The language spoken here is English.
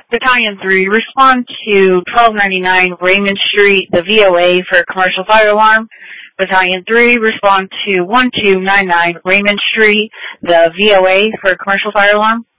Battalion 3, respond to 1299 Raymond Street, the VOA for a commercial fire alarm. Battalion 3, respond to 1299 Raymond Street, the VOA for a commercial fire alarm.